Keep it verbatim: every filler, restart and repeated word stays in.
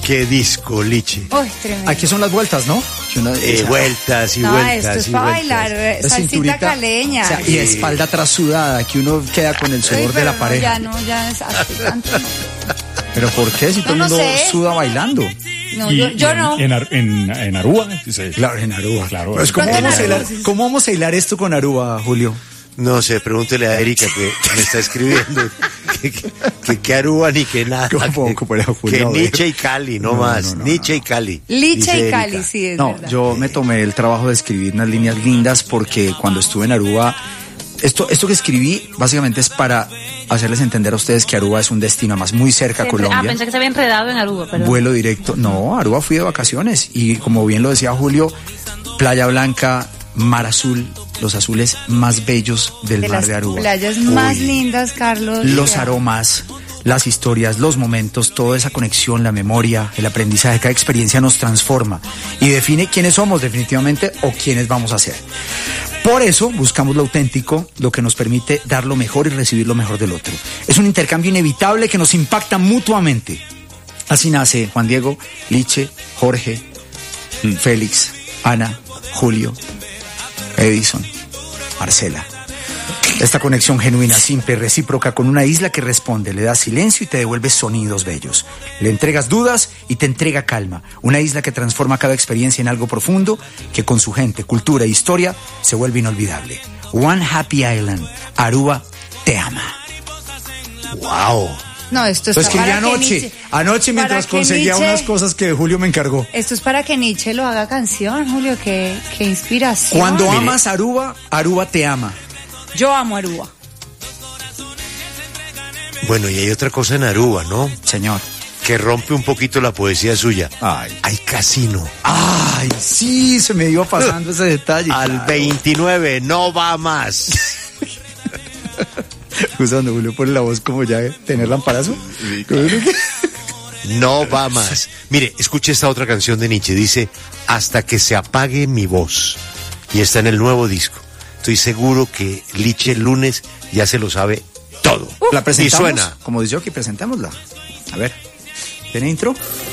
Qué disco, Liche. Uy, tremendo. Aquí son las vueltas, ¿no? Que uno- Eh, o sea, vueltas y No, vueltas esto es y para vueltas. bailar eh, la salsita cinturita, caleña. o sea, y espalda trasudada, que uno queda con el sudor Uy, de pero la no, pareja. ya no, ya es así tanto. No, Pero ¿por qué? Si todo el No, no mundo sé. suda bailando. No, Y- yo, yo y en, no. En, Ar- en, en Aruba. Sí. Claro, en Aruba. Claro. Pues, ¿cómo, Pronto en vamos a Aruba, hilar, sí. ¿Cómo vamos a hilar esto con Aruba, Julio? No sé, pregúntele a Erika que me está escribiendo que, que, que, que Aruba ni que nada. ¿Cómo? que, ¿Cómo era, Julio? que A ver. Nietzsche y Cali, no, No, más. no, no, Nietzsche no. y Cali. Liche dice y Cali, Erika. sí, es No, verdad. yo me tomé el trabajo de escribir unas líneas lindas porque cuando estuve en Aruba, esto, esto que escribí básicamente es para hacerles entender a ustedes que Aruba es un destino más muy cerca a Siempre- Ah, Colombia. pensé que se había enredado en Aruba, perdón. Vuelo directo. No, Aruba fui de vacaciones y como bien lo decía Julio, Playa Blanca, mar azul, los azules más bellos del De mar las de Aruba. playas más lindas, Carlos. Los Ya. aromas, las historias, los momentos, toda esa conexión, la memoria, el aprendizaje, cada experiencia nos transforma y define quiénes somos definitivamente o quiénes vamos a ser. Por eso buscamos lo auténtico, lo que nos permite dar lo mejor y recibir lo mejor del otro. Es un intercambio inevitable que nos impacta mutuamente. Así nace Juan Diego, Liche, Jorge, Félix, Ana, Julio, Edison, Marcela. Esta conexión genuina, simple, recíproca con una isla que responde, le da silencio y te devuelve sonidos bellos. Le entregas dudas y te entrega calma. Una isla que transforma cada experiencia en algo profundo que con su gente, cultura e historia se vuelve inolvidable. One Happy Island. Aruba te ama. Wow. No, esto es Lo escribí para que anoche, Nietzsche- anoche mientras para que conseguía Nietzsche- unas cosas que Julio me encargó. Esto es para que Nietzsche lo haga canción, Julio. Qué, qué inspiración. Cuando amas Aruba, Aruba te ama. Yo amo Aruba. Bueno, y hay otra cosa en Aruba, ¿no? Señor. Que rompe un poquito la poesía suya. Ay. Hay casino. Ay, sí, se me iba pasando ese detalle. Al claro. veintinueve, no va más. Justo donde Julio pone la voz como ya tener lamparazo. No va más. Mire, escuche esta otra canción de Nietzsche. Dice, hasta que se apague mi voz. Y está en el nuevo disco. Estoy seguro que Liche el lunes ya se lo sabe todo. La presentamos. Y suena. Como dice yo, que presentémosla. A ver, ¿tiene intro?